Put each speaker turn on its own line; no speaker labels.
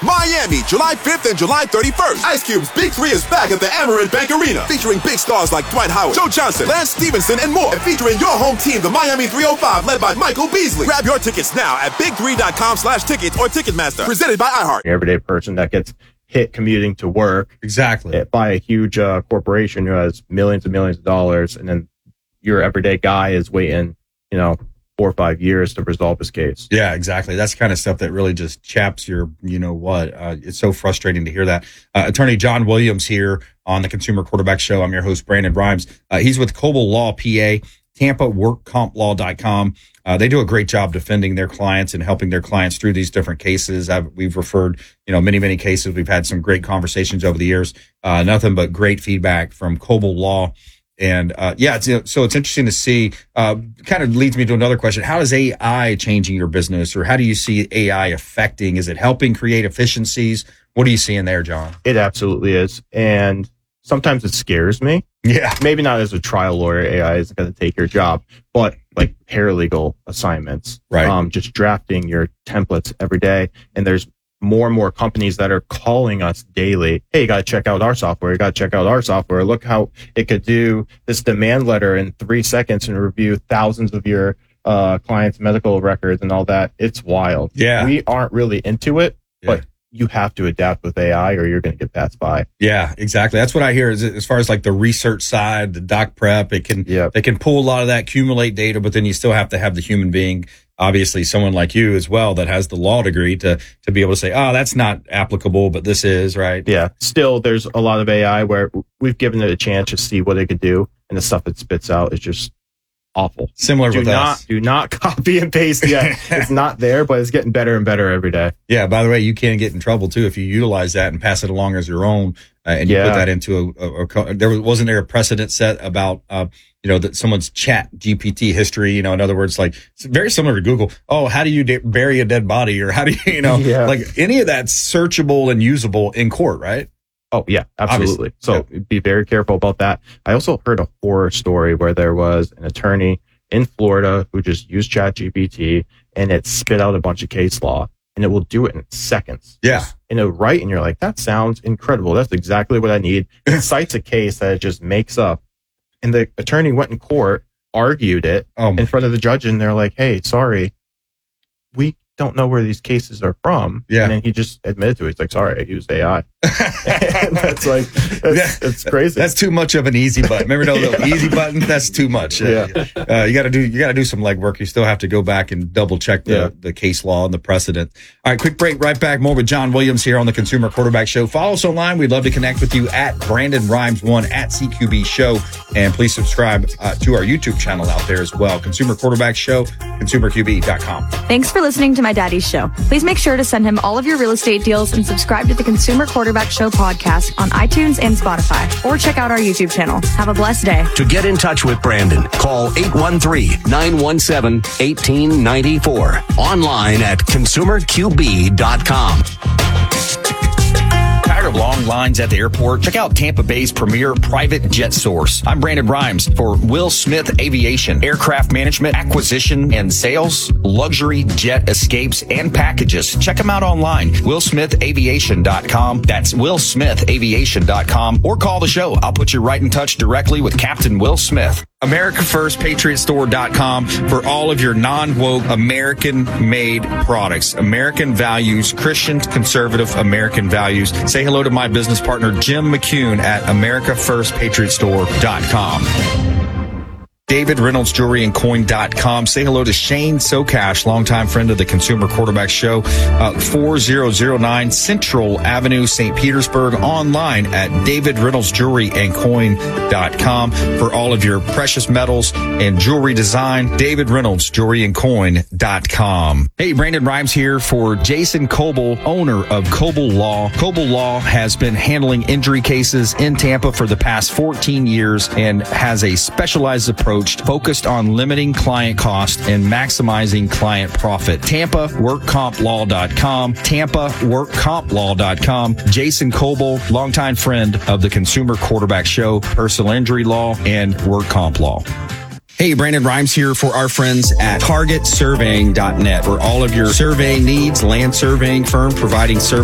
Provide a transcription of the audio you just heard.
Miami, July 5th and July 31st. Ice Cube's Big 3 is back at the Amerant Bank Arena, featuring big stars like Dwight Howard, Joe Johnson, Lance Stevenson, and more. And featuring your home team, the Miami 305, led by Michael Beasley. Grab your tickets now at big3.com/tickets or Ticketmaster. Presented by iHeart.
Everyday person that gets hit commuting to work.
Exactly.
By a huge corporation who has millions and millions of dollars, and then your everyday guy is waiting, 4 or 5 years to resolve his case.
Yeah, exactly. That's the kind of stuff that really just chaps your, it's so frustrating to hear that. Attorney John Williams here on the Consumer Quarterback Show. I'm your host, Brandon Rhymes. He's with Coble Law, PA, TampaWorkCompLaw.com. They do a great job defending their clients and helping their clients through these different cases. We've referred, many cases. We've had some great conversations over the years. Nothing but great feedback from Coble Law. And, so it's interesting to see, kind of leads me to another question. How is AI changing your business, or how do you see AI affecting? Is it helping create efficiencies? What are you seeing there, John?
It absolutely is. And sometimes it scares me.
Yeah.
Maybe not as a trial lawyer, AI isn't going to take your job, but like paralegal assignments,
right?
Just drafting your templates every day. And there's more and more companies that are calling us daily. Hey, you got to check out our software. You got to check out our software. Look how it could do this demand letter in 3 seconds and review thousands of your clients' medical records and all that. It's wild.
Yeah.
We aren't really into it, but you have to adapt with AI or you're going to get passed by.
Yeah, exactly. That's what I hear is as far as like the research side, the doc prep, they can pull a lot of that, accumulate data, but then you still have to have the human being, obviously someone like you as well that has the law degree to be able to say, oh, that's not applicable, but this is, right?
Yeah. Still, there's a lot of AI where we've given it a chance to see what it could do, and the stuff it spits out is just awful.
Similar with us.
Do not copy and paste yet. It's not there, but it's getting better and better every day.
Yeah. By the way, you can get in trouble too if you utilize that and pass it along as your own, and you put that into wasn't there a precedent set about that someone's chat GPT history? In other words, like it's very similar to Google. Oh, how do you bury a dead body, or how do you like any of that's searchable and usable in court, right?
Oh, yeah, absolutely. Obviously. So be very careful about that. I also heard a horror story where there was an attorney in Florida who just used ChatGPT and it spit out a bunch of case law, and it will do it in seconds.
Yeah.
And it'll write, and you're like, that sounds incredible. That's exactly what I need. It cites a case that it just makes up. And the attorney went in court, argued it in front of the judge, and they're like, hey, sorry, we don't know where these cases are from.
Yeah.
And then he just admitted to it. He's like, sorry, I used AI. And that's crazy.
That's too much of an easy button. Remember that little easy button? That's too much.
Yeah.
You gotta do some legwork. You still have to go back and double check the case law and the precedent. All right, quick break. Right back. More with John Williams here on the Consumer Quarterback Show. Follow us online. We'd love to connect with you at Brandon Rhymes 1 at CQB Show. And please subscribe to our YouTube channel out there as well. Consumer Quarterback Show, ConsumerQB.com.
Thanks for listening to my daddy's show. Please make sure to send him all of your real estate deals and subscribe to the Consumer Quarterback Show podcast on iTunes and Spotify, or check out our YouTube channel. Have a blessed day.
To get in touch with Brandon, call 813-917-1894. Online at ConsumerQB.com. Tired of long lines at the airport? Check out Tampa Bay's premier private jet source. I'm Brandon Rhymes for Will Smith Aviation. Aircraft management, acquisition, and sales, luxury jet escapes, and packages. Check them out online. WillSmithAviation.com. That's WillSmithAviation.com. Or call the show. I'll put you right in touch directly with Captain Will Smith. AmericaFirstPatriotStore.com for all of your non-woke American-made products. American values, Christian, conservative American values. Say hello to my business partner, Jim McCune at AmericaFirstPatriotStore.com. David Reynolds Jewelry and Coin.com. Say hello to Shane Socash, longtime friend of the Consumer Quarterback Show, 4009 Central Avenue, St. Petersburg, online at DavidReynoldsJewelryandCoin.com for all of your precious metals and jewelry design. David Reynolds Jewelry and Coin.com. Hey, Brandon Rhymes here for Jason Coble, owner of Coble Law. Coble Law has been handling injury cases in Tampa for the past 14 years and has a specialized approach focused on limiting client cost and maximizing client profit. TampaWorkCompLaw.com. TampaWorkCompLaw.com. Jason Coble, longtime friend of the Consumer Quarterback Show, personal injury law, and work comp law. Hey, Brandon Rhymes here for our friends at TargetSurveying.net for all of your surveying needs, land surveying firm providing survey